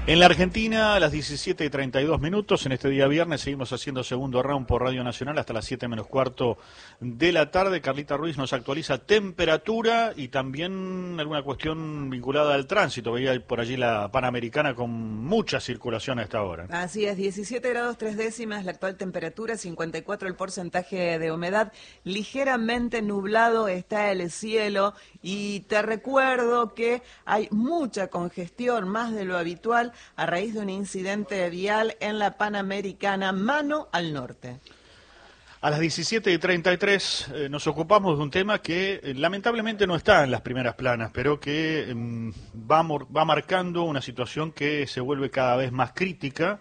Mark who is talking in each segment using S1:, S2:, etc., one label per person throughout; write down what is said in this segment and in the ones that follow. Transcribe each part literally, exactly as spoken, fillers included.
S1: En la Argentina, a las diecisiete y treinta y dos minutos, en este día viernes, seguimos haciendo segundo round por Radio Nacional hasta las siete menos cuarto de la tarde. Carlita Ruiz nos actualiza temperatura y también alguna cuestión vinculada al tránsito. Veía por allí la Panamericana con mucha circulación a esta hora.
S2: Así es, diecisiete grados tres décimas la actual temperatura, cincuenta y cuatro el porcentaje de humedad, ligeramente nublado está el cielo y te recuerdo que hay mucha congestión, más de lo habitual, a raíz de un incidente vial en la Panamericana, mano al norte.
S1: A las diecisiete y treinta y tres eh, nos ocupamos de un tema que eh, lamentablemente no está en las primeras planas, pero que eh, va, va marcando una situación que se vuelve cada vez más crítica.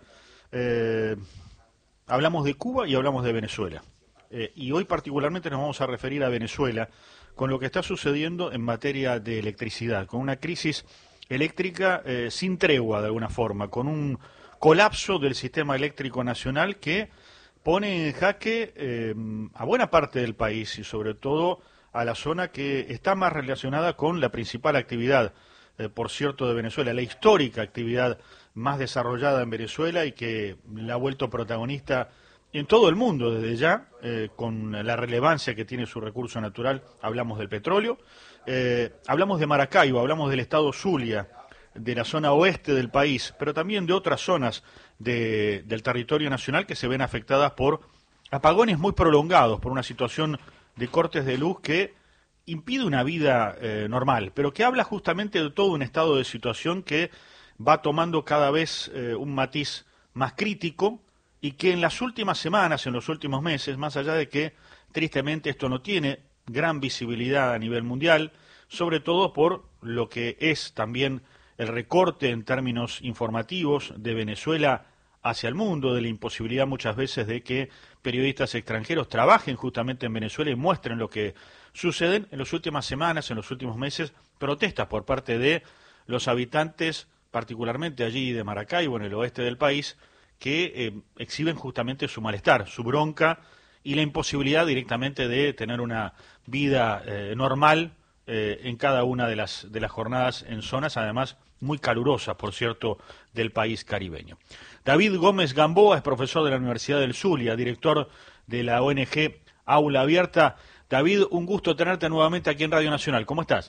S1: Eh, hablamos de Cuba y hablamos de Venezuela. Eh, y hoy particularmente nos vamos a referir a Venezuela con lo que está sucediendo en materia de electricidad, con una crisis eléctrica eh, sin tregua de alguna forma, con un colapso del sistema eléctrico nacional que pone en jaque eh, a buena parte del país y sobre todo a la zona que está más relacionada con la principal actividad, eh, por cierto, de Venezuela, la histórica actividad más desarrollada en Venezuela y que la ha vuelto protagonista en todo el mundo desde ya, eh, con la relevancia que tiene su recurso natural. Hablamos del petróleo, eh, hablamos de Maracaibo, hablamos del estado Zulia, de la zona oeste del país, pero también de otras zonas de, del territorio nacional que se ven afectadas por apagones muy prolongados, por una situación de cortes de luz que impide una vida eh, normal, pero que habla justamente de todo un estado de situación que va tomando cada vez eh, un matiz más crítico y que en las últimas semanas, en los últimos meses, más allá de que tristemente esto no tiene gran visibilidad a nivel mundial, sobre todo por lo que es también el recorte en términos informativos de Venezuela hacia el mundo, de la imposibilidad muchas veces de que periodistas extranjeros trabajen justamente en Venezuela y muestren lo que suceden en las últimas semanas, en los últimos meses, protestas por parte de los habitantes, particularmente allí de Maracaibo, en el oeste del país, que eh, exhiben justamente su malestar, su bronca y la imposibilidad directamente de tener una vida eh, normal eh, en cada una de las, de las jornadas en zonas, además, muy calurosas, por cierto, del país caribeño. David Gómez Gamboa es profesor de la Universidad del Zulia, director de la O N G Aula Abierta. David, un gusto tenerte nuevamente aquí en Radio Nacional. ¿Cómo estás?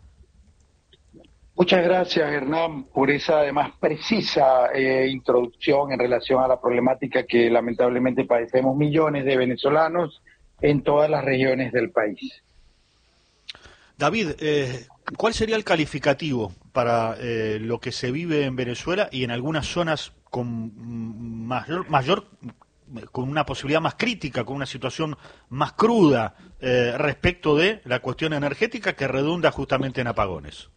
S3: Muchas gracias, Hernán, por esa además precisa eh, introducción en relación a la problemática que lamentablemente padecemos millones de venezolanos en todas las regiones del país.
S1: David, eh, ¿cuál sería el calificativo para eh, lo que se vive en Venezuela y en algunas zonas con mayor, mayor con una posibilidad más crítica, con una situación más cruda eh, respecto de la cuestión energética que redunda justamente en apagones?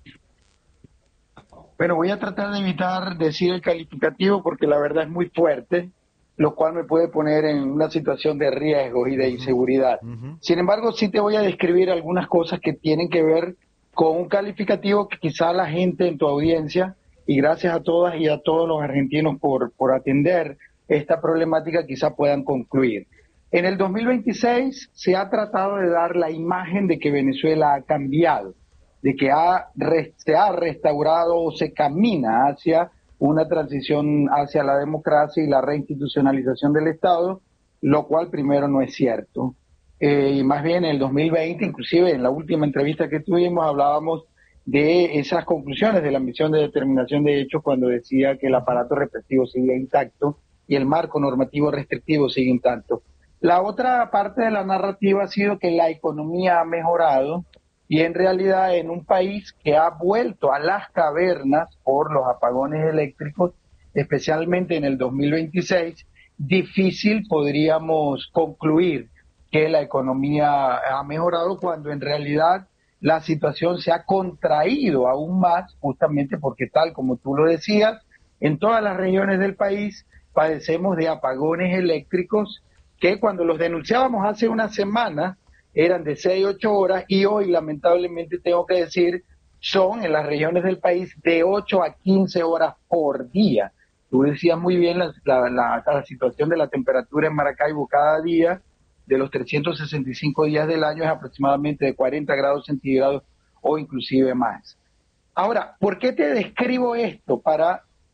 S3: Bueno, voy a tratar de evitar decir el calificativo porque la verdad es muy fuerte, lo cual me puede poner en una situación de riesgo y de inseguridad. Uh-huh. Sin embargo, sí te voy a describir algunas cosas que tienen que ver con un calificativo que quizá la gente en tu audiencia, y gracias a todas y a todos los argentinos por, por atender esta problemática, quizá puedan concluir. En el dos mil veintiséis se ha tratado de dar la imagen de que Venezuela ha cambiado, de que ha, se ha restaurado o se camina hacia una transición hacia la democracia y la reinstitucionalización del Estado, lo cual primero no es cierto. Eh, y más bien en el dos mil veinte, inclusive en la última entrevista que tuvimos, hablábamos de esas conclusiones de la misión de determinación de hechos cuando decía que el aparato represivo sigue intacto y el marco normativo restrictivo sigue intacto. La otra parte de la narrativa ha sido que la economía ha mejorado, y en realidad en un país que ha vuelto a las cavernas por los apagones eléctricos, especialmente en el dos mil veintiséis, difícil podríamos concluir que la economía ha mejorado cuando en realidad la situación se ha contraído aún más, justamente porque tal como tú lo decías, en todas las regiones del país padecemos de apagones eléctricos que cuando los denunciábamos hace una semana eran de seis a ocho horas y hoy lamentablemente tengo que decir son en las regiones del país de ocho a quince horas por día. Tú decías muy bien la, la, la, la situación de la temperatura en Maracaibo cada día, de los trescientos sesenta y cinco días del año es aproximadamente de cuarenta grados centígrados o inclusive más. Ahora, ¿por qué te describo esto? Para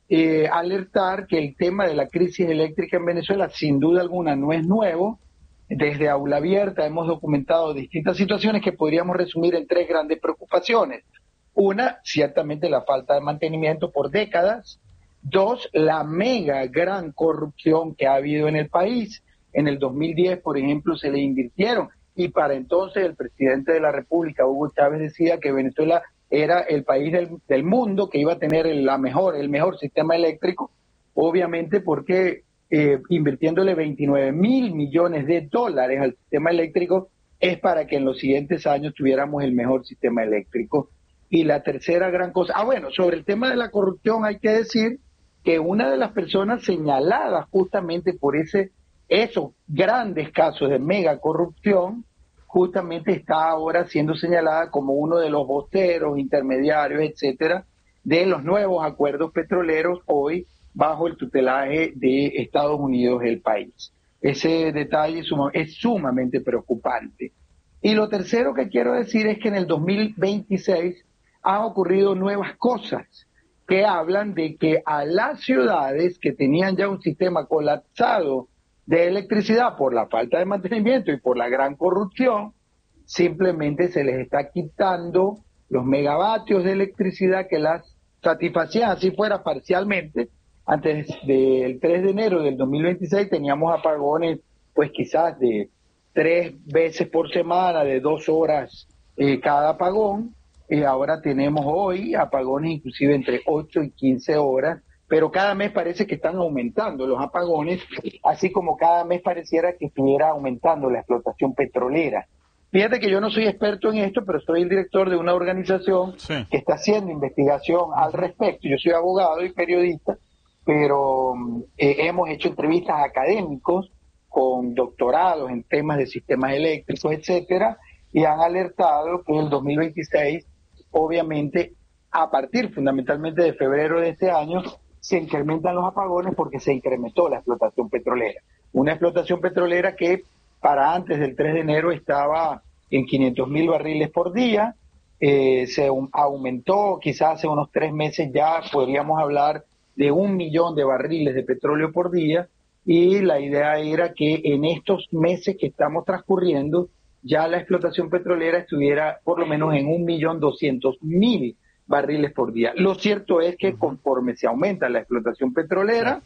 S3: eh, alertar que el tema de la crisis eléctrica en Venezuela sin duda alguna no es nuevo. Desde Aula Abierta hemos documentado distintas situaciones que podríamos resumir en tres grandes preocupaciones. Una, ciertamente la falta de mantenimiento por décadas. Dos, la mega gran corrupción que ha habido en el país. En el dos mil diez, por ejemplo, se le invirtieron y para entonces el presidente de la República, Hugo Chávez, decía que Venezuela era el país del, del mundo que iba a tener el, la mejor, el mejor sistema eléctrico, obviamente porque eh, invirtiéndole veintinueve mil millones de dólares al sistema eléctrico es para que en los siguientes años tuviéramos el mejor sistema eléctrico. Y la tercera gran cosa, ah bueno, sobre el tema de la corrupción hay que decir que una de las personas señaladas justamente por ese esos grandes casos de mega corrupción justamente está ahora siendo señalada como uno de los voceros, intermediarios, etcétera, de los nuevos acuerdos petroleros hoy bajo el tutelaje de Estados Unidos el país. Ese detalle es sumamente preocupante. Y lo tercero que quiero decir es que en el dos mil veintiséis han ocurrido nuevas cosas que hablan de que a las ciudades que tenían ya un sistema colapsado de electricidad por la falta de mantenimiento y por la gran corrupción, simplemente se les está quitando los megavatios de electricidad que las satisfacían, así fuera parcialmente. Antes del tres de enero del dos mil veintiséis teníamos apagones, pues quizás de tres veces por semana, de dos horas eh, cada apagón, y ahora tenemos hoy apagones inclusive entre ocho y quince horas, pero cada mes parece que están aumentando los apagones, así como cada mes pareciera que estuviera aumentando la explotación petrolera. Fíjate que yo no soy experto en esto, pero soy el director de una organización sí. que está haciendo investigación al respecto. Yo soy abogado y periodista, pero eh, hemos hecho entrevistas a académicos con doctorados en temas de sistemas eléctricos, etcétera, y han alertado que en el dos mil veintiséis, obviamente, a partir fundamentalmente de febrero de este año, se incrementan los apagones porque se incrementó la explotación petrolera. Una explotación petrolera que para antes del tres de enero estaba en quinientos mil barriles por día, eh, se um, aumentó, quizás hace unos tres meses ya podríamos hablar de un millón de barriles de petróleo por día, y la idea era que en estos meses que estamos transcurriendo ya la explotación petrolera estuviera por lo menos en un millón doscientos mil barriles por día. Lo cierto es que conforme se aumenta la explotación petrolera,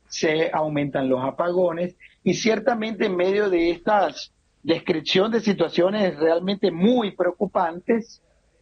S3: se aumentan los apagones, y ciertamente en medio de estas descripción de situaciones realmente muy preocupantes,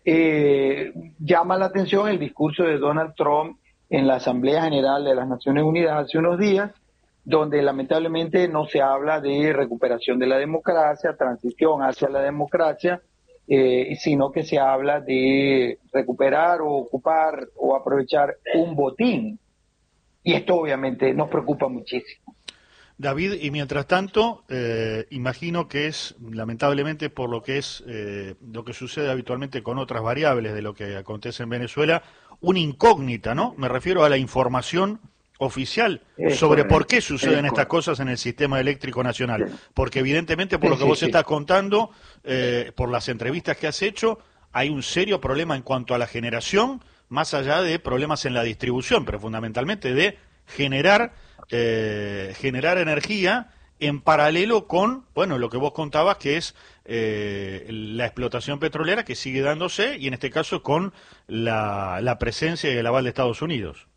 S3: eh, llama la atención el discurso de Donald Trump en la Asamblea General de las Naciones Unidas hace unos días, donde lamentablemente no se habla de recuperación de la democracia, transición hacia la democracia, Eh, sino que se habla de recuperar o ocupar o aprovechar un botín. Y esto obviamente nos preocupa muchísimo.
S1: David, y mientras tanto, eh, imagino que es, lamentablemente, por lo que es eh, lo que sucede habitualmente con otras variables de lo que acontece en Venezuela, una incógnita, ¿no? Me refiero a la información oficial es sobre correcto, por qué suceden estas cosas en el sistema eléctrico nacional, sí. porque evidentemente por sí, lo que sí, vos sí. estás contando, eh, por las entrevistas que has hecho, hay un serio problema en cuanto a la generación, más allá de problemas en la distribución, pero fundamentalmente de generar eh, generar energía en paralelo con, bueno, lo que vos contabas que es eh, la explotación petrolera que sigue dándose, y en este caso con la, la presencia y el aval de Estados Unidos.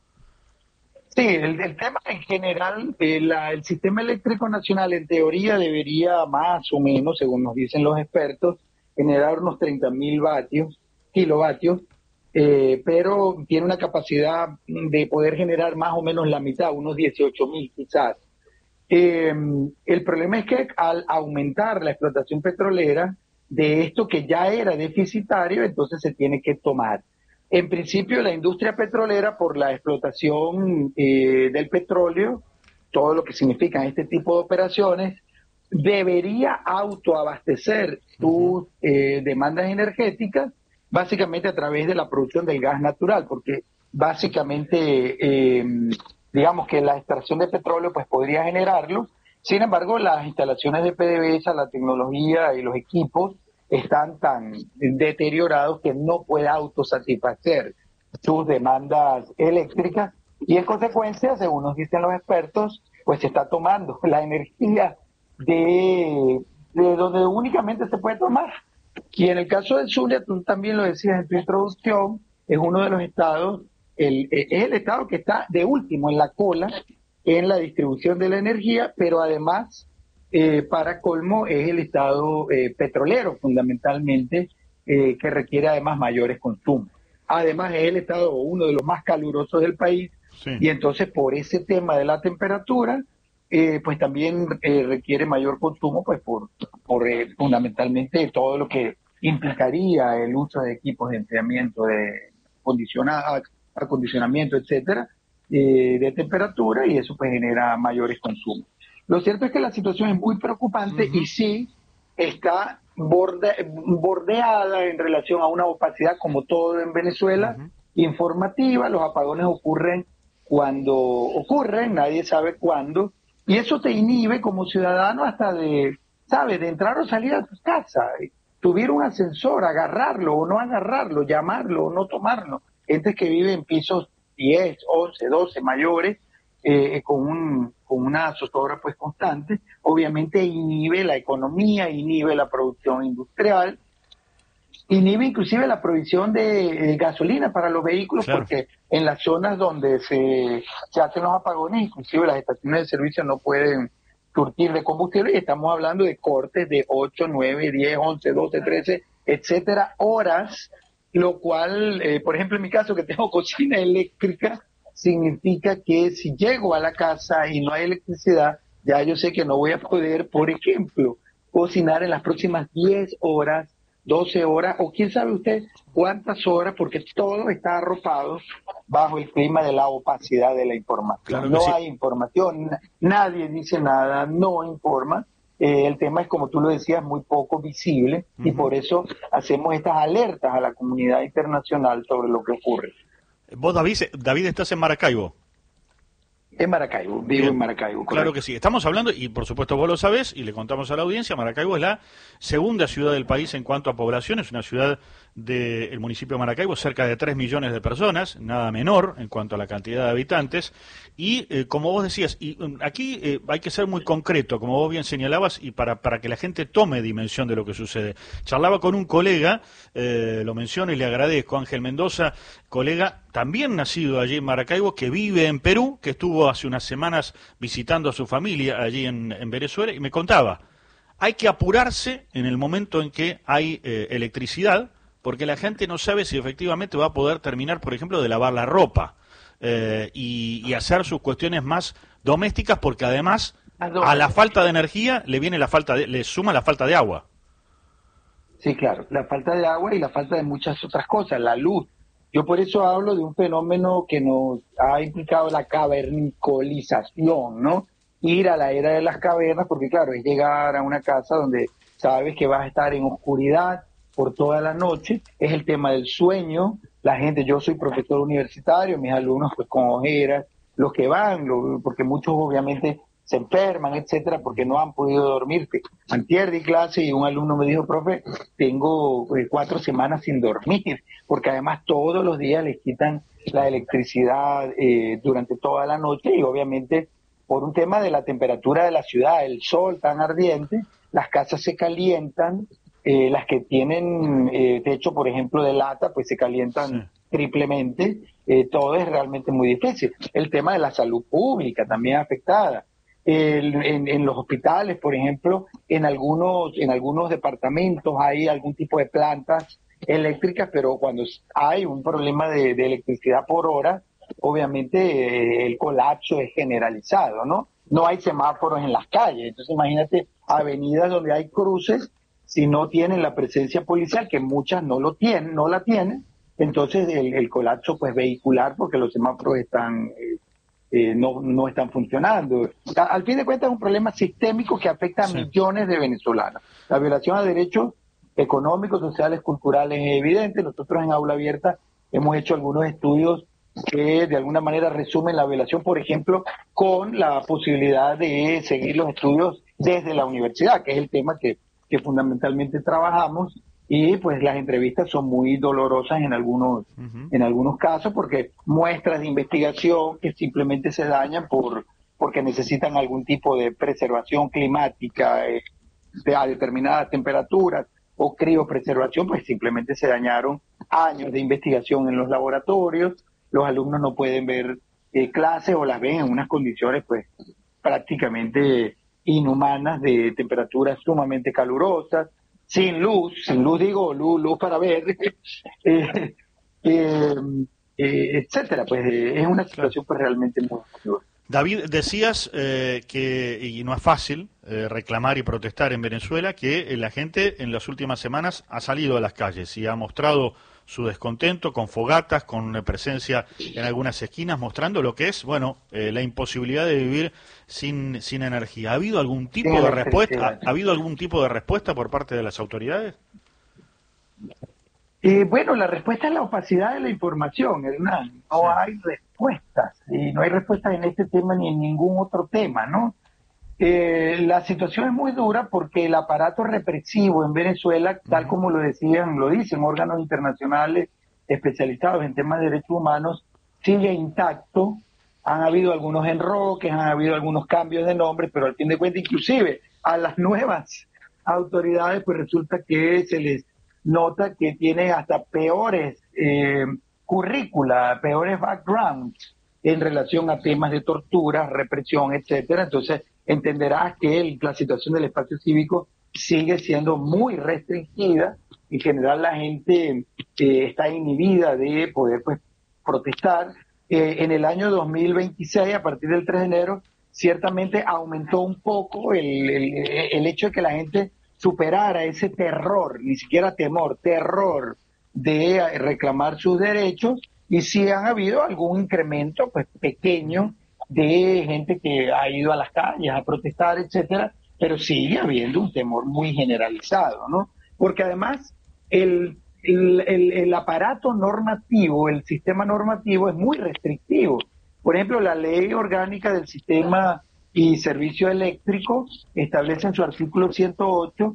S3: Sí, el, el tema en general, eh, la, el sistema eléctrico nacional en teoría debería más o menos, según nos dicen los expertos, generar unos treinta mil vatios, kilovatios, eh, pero tiene una capacidad de poder generar más o menos la mitad, unos dieciocho mil quizás. Eh, el problema es que al aumentar la explotación petrolera, de esto que ya era deficitario, entonces se tiene que tomar. En principio, la industria petrolera, por la explotación eh, del petróleo, todo lo que significan este tipo de operaciones, debería autoabastecer sus eh, demandas energéticas, básicamente a través de la producción del gas natural, porque básicamente, eh, digamos que la extracción de petróleo pues podría generarlo. Sin embargo, las instalaciones de P D V S A, la tecnología y los equipos están tan deteriorados que no puede autosatisfacer sus demandas eléctricas, Y en consecuencia, según nos dicen los expertos, pues se está tomando la energía de, de donde únicamente se puede tomar. Y en el caso de Zulia, tú también lo decías en tu introducción, es uno de los estados, el, es el estado que está de último en la cola en la distribución de la energía, pero además, eh, para colmo, es el estado eh, petrolero fundamentalmente, eh, que requiere además mayores consumos. Además es el estado uno de los más calurosos del país, sí. Y entonces por ese tema de la temperatura, eh, pues también eh, requiere mayor consumo, pues por, por eh, fundamentalmente todo lo que implicaría el uso de equipos de enfriamiento, de condiciona, acondicionamiento, etcétera, eh, de temperatura, y eso pues genera mayores consumos. Lo cierto es que la situación es muy preocupante, uh-huh. Y sí está borde, bordeada en relación a una opacidad, como todo en Venezuela, uh-huh. Informativa. Los apagones ocurren cuando ocurren, nadie sabe cuándo, y eso te inhibe como ciudadano hasta de, ¿sabes?, de entrar o salir a tu casa, subir un ascensor, agarrarlo o no agarrarlo, llamarlo o no tomarlo. Gente que vive en pisos diez, once, doce mayores, eh, con, un, con una zozobra pues constante, obviamente inhibe la economía, inhibe la producción industrial, inhibe inclusive la provisión de eh, gasolina para los vehículos, claro. Porque en las zonas donde se, se hacen los apagones, inclusive las estaciones de servicio no pueden surtir de combustible, y estamos hablando de cortes de ocho, nueve, diez, once, doce, trece, etcétera, horas, lo cual, eh, por ejemplo, en mi caso, que tengo cocina eléctrica, significa que si llego a la casa y no hay electricidad, ya yo sé que no voy a poder, por ejemplo, cocinar en las próximas diez horas, doce horas, o quién sabe usted cuántas horas, porque todo está arropado bajo el clima de la opacidad de la información. Claro no sí. hay información, nadie dice nada, no informa. Eh, el tema es, como tú lo decías, muy poco visible, uh-huh. Y por eso hacemos estas alertas a la comunidad internacional sobre lo que ocurre.
S1: Vos, David, David estás en Maracaibo.
S3: En Maracaibo, vivo Bien. en Maracaibo. Correcto.
S1: Claro que sí. Estamos hablando, y por supuesto vos lo sabés, y le contamos a la audiencia, Maracaibo es la segunda ciudad del país en cuanto a población, es una ciudad del municipio de Maracaibo, cerca de tres millones de personas, nada menor en cuanto a la cantidad de habitantes, y eh, como vos decías, y um, aquí eh, hay que ser muy concreto, como vos bien señalabas, y para, para que la gente tome dimensión de lo que sucede. Charlaba con un colega, eh, lo menciono y le agradezco, Ángel Mendoza, colega también nacido allí en Maracaibo, que vive en Perú, que estuvo hace unas semanas visitando a su familia allí en, en Venezuela, y me contaba, hay que apurarse en el momento en que hay eh, electricidad, porque la gente no sabe si efectivamente va a poder terminar, por ejemplo, de lavar la ropa eh, y, y hacer sus cuestiones más domésticas, porque además a la falta de energía le viene la falta de, le suma la falta de agua.
S3: Sí, claro, la falta de agua y la falta de muchas otras cosas, la luz. Yo por eso hablo de un fenómeno que nos ha implicado la cavernicolización, ¿no? Ir a la era de las cavernas, porque claro, es llegar a una casa donde sabes que vas a estar en oscuridad por toda la noche, es el tema del sueño, la gente, yo soy profesor universitario, mis alumnos pues con ojeras, los que van, lo, porque muchos obviamente se enferman, etcétera, porque no han podido dormir. Antier di clase y un alumno me dijo, profe, tengo eh, cuatro semanas sin dormir, porque además todos los días les quitan la electricidad eh, durante toda la noche, y obviamente por un tema de la temperatura de la ciudad, el sol tan ardiente, las casas se calientan, eh, las que tienen eh, techo, por ejemplo, de lata, pues se calientan sí. triplemente, eh, todo es realmente muy difícil. El tema de la salud pública también afectada. El, en, en los hospitales, por ejemplo, en algunos en algunos departamentos hay algún tipo de plantas eléctricas, pero cuando hay un problema de, de electricidad por hora, obviamente eh, el colapso es generalizado, ¿no? No hay semáforos en las calles, entonces imagínate avenidas donde hay cruces, si no tienen la presencia policial, que muchas no lo tienen, no la tienen, entonces el, el colapso pues vehicular, porque los semáforos están eh, eh, no, no están funcionando. Al fin de cuentas es un problema sistémico que afecta a sí. millones de venezolanos. La violación a derechos económicos, sociales, culturales es evidente. Nosotros en Aula Abierta hemos hecho algunos estudios que de alguna manera resumen la violación, por ejemplo, con la posibilidad de seguir los estudios desde la universidad, que es el tema que, que fundamentalmente trabajamos, y pues las entrevistas son muy dolorosas en algunos, uh-huh. en algunos casos, porque muestras de investigación que simplemente se dañan por porque necesitan algún tipo de preservación climática eh, de, a determinadas temperaturas o criopreservación, pues simplemente se dañaron años de investigación en los laboratorios, los alumnos no pueden ver eh, clases o las ven en unas condiciones pues prácticamente inhumanas de temperaturas sumamente calurosas, sin luz, sin luz digo, luz, luz para ver, eh, eh, eh, etcétera, pues eh, es una situación pues realmente muy dura.
S1: David, decías eh, que, y no es fácil eh, reclamar y protestar en Venezuela, que eh, la gente en las últimas semanas ha salido a las calles y ha mostrado su descontento con fogatas, con presencia en algunas esquinas, mostrando lo que es, bueno, eh, la imposibilidad de vivir sin sin energía. ¿Ha habido algún tipo de respuesta? ¿Ha, ¿Ha habido algún tipo de respuesta por parte de las autoridades?
S3: Eh, bueno, la respuesta es la opacidad de la información, Hernán. No sí. hay respuestas, y no hay respuestas en este tema ni en ningún otro tema, ¿no? Eh, la situación es muy dura porque el aparato represivo en Venezuela, tal uh-huh. como lo decían, lo dicen órganos internacionales especializados en temas de derechos humanos, sigue intacto. Han habido algunos enroques, han habido algunos cambios de nombre, pero al fin de cuentas, inclusive a las nuevas autoridades, pues resulta que se les nota que tienen hasta peores eh, currícula, peores backgrounds en relación a temas de tortura, represión, etcétera. Entonces entenderás que el, la situación del espacio cívico sigue siendo muy restringida. En general la gente eh, está inhibida de poder pues protestar. Eh, en el año dos mil veintiséis, a partir del tres de enero, ciertamente aumentó un poco el, el, el hecho de que la gente superara ese terror, ni siquiera temor, terror de reclamar sus derechos, y sí han habido algún incremento pues pequeño de gente que ha ido a las calles a protestar, etcétera, pero sigue habiendo un temor muy generalizado, ¿no? Porque además el, el, el, el aparato normativo, el sistema normativo es muy restrictivo. Por ejemplo, la ley orgánica del sistema y servicio eléctrico establece en su artículo ciento ocho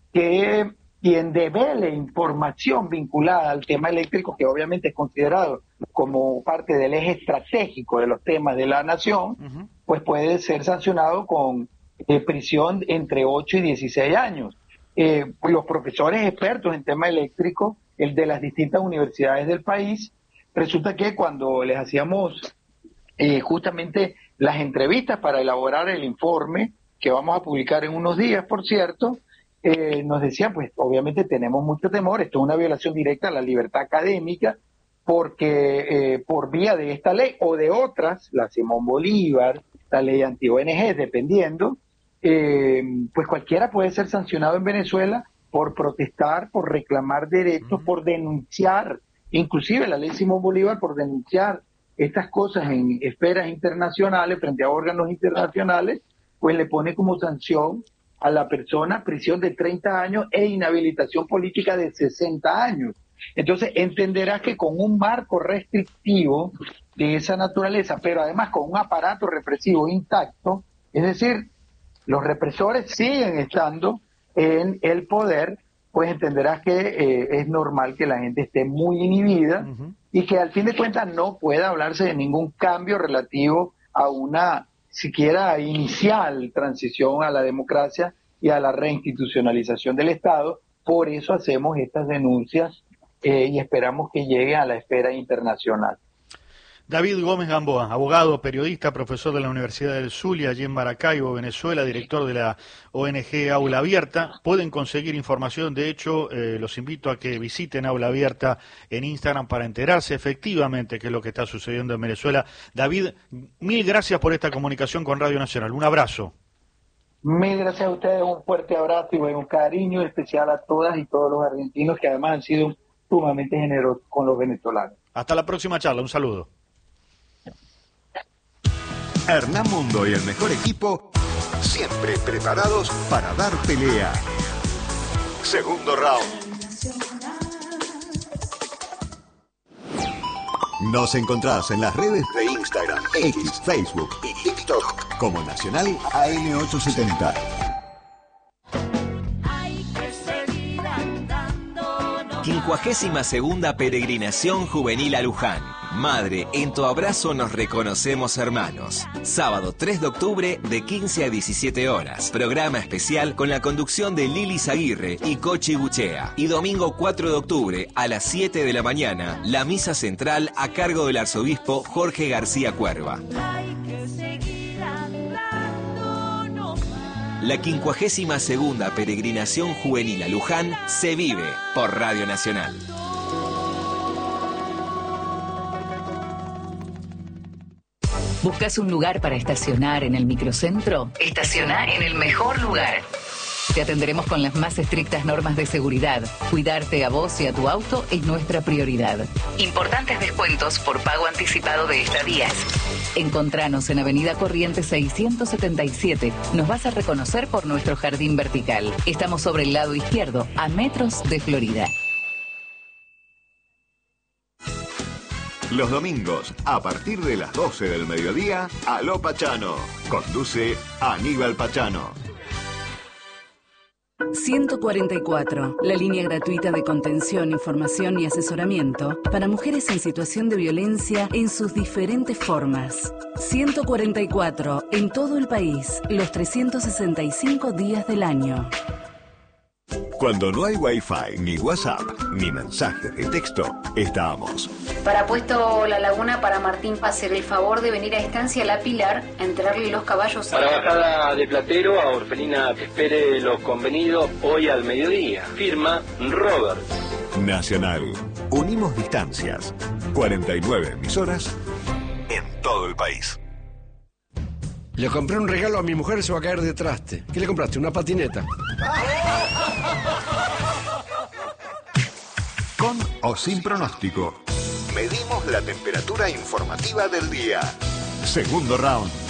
S3: que quien devele información vinculada al tema eléctrico, que obviamente es considerado como parte del eje estratégico de los temas de la nación, uh-huh. pues puede ser sancionado con eh, prisión entre ocho y dieciséis años. Eh, los profesores expertos en tema eléctrico, el de las distintas universidades del país, resulta que cuando les hacíamos eh, justamente las entrevistas para elaborar el informe, que vamos a publicar en unos días, por cierto, eh, nos decían, pues obviamente tenemos mucho temor, esto es una violación directa a la libertad académica, porque eh, por vía de esta ley o de otras, la Simón Bolívar, la ley anti-O N G, dependiendo, eh, pues cualquiera puede ser sancionado en Venezuela por protestar, por reclamar derechos, uh-huh. por denunciar, inclusive la ley Simón Bolívar, por denunciar estas cosas en esferas internacionales, frente a órganos internacionales, pues le pone como sanción a la persona prisión de treinta años e inhabilitación política de sesenta años. Entonces entenderás que con un marco restrictivo de esa naturaleza, pero además con un aparato represivo intacto, es decir, los represores siguen estando en el poder, pues entenderás que eh, es normal que la gente esté muy inhibida uh-huh. y que al fin de cuentas no pueda hablarse de ningún cambio relativo a una siquiera inicial transición a la democracia y a la reinstitucionalización del Estado. Por eso hacemos estas denuncias eh, y esperamos que llegue a la esfera internacional.
S1: David Gómez Gamboa, abogado, periodista, profesor de la Universidad del Zulia, allí en Maracaibo, Venezuela, director de la O N G Aula Abierta. Pueden conseguir información, de hecho, eh, los invito a que visiten Aula Abierta en Instagram para enterarse efectivamente qué es lo que está sucediendo en Venezuela. David, mil gracias por esta comunicación con Radio Nacional. Un abrazo.
S3: Mil gracias a ustedes, un fuerte abrazo y un cariño especial a todas y todos los argentinos que además han sido sumamente generosos con los venezolanos.
S1: Hasta la próxima charla, un saludo.
S4: Hernán Mundo y el mejor equipo, siempre preparados para dar pelea. Segundo round. Nos encontrás en las redes de Instagram, X, Facebook y TikTok como Nacional A M ochocientos setenta.
S5: Hay que seguir andando. quincuagésima segunda Peregrinación Juvenil a Luján. Madre, en tu abrazo nos reconocemos hermanos. Sábado tres de octubre de quince a diecisiete horas. Programa especial con la conducción de Lili Zaguirre y Cochi Buchea. Y domingo cuatro de octubre a las siete de la mañana, la misa central a cargo del arzobispo Jorge García Cuerva. La quincuagésima segunda Peregrinación Juvenil a Luján se vive por Radio Nacional.
S6: ¿Buscas un lugar para estacionar en el microcentro? Estaciona en el mejor lugar. Te atenderemos con las más estrictas normas de seguridad. Cuidarte a vos y a tu auto es nuestra prioridad. Importantes descuentos por pago anticipado de estadías. Encontranos en Avenida Corrientes seiscientos setenta y siete. Nos vas a reconocer por nuestro jardín vertical. Estamos sobre el lado izquierdo, a metros de Florida.
S4: Los domingos, a partir de las doce del mediodía, Aló Pachano. Conduce Aníbal Pachano.
S7: ciento cuarenta y cuatro, la línea gratuita de contención, información y asesoramiento para mujeres en situación de violencia en sus diferentes formas. ciento cuarenta y cuatro, en todo el país, los trescientos sesenta y cinco días del año.
S4: Cuando no hay Wi-Fi, ni WhatsApp, ni mensajes de texto, estamos.
S8: Para Puesto La Laguna, para Martín Pacer, el favor de venir a Estancia La Pilar a entregarle los caballos.
S9: Para Bajada de Platero, a Orfelina que espere lo convenido hoy al mediodía. Firma Robert.
S4: Nacional. Unimos distancias. cuarenta y nueve emisoras en todo el país.
S10: Le compré un regalo a mi mujer y se va a caer de traste. ¿Qué le compraste? ¿Una patineta?
S4: Con o sin pronóstico. Medimos la temperatura informativa del día. Segundo round.